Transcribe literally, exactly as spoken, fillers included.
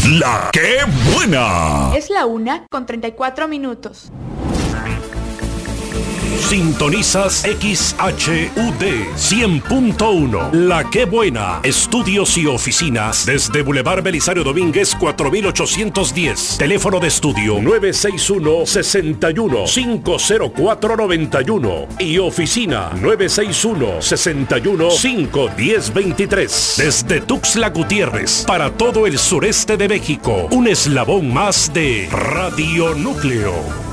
La que buena. Es la una con treinta y cuatro minutos. Sintonizas X H U D cien punto uno. La que buena. Estudios y oficinas desde Boulevard Belisario Domínguez cuatro mil ochocientos diez. Teléfono de estudio nueve seis uno, seis uno, cinco cero cuatro nueve uno y oficina nueve seis uno, seis uno, cinco uno cero dos tres. Desde Tuxtla Gutiérrez para todo el sureste de México. Un eslabón más de Radio Núcleo.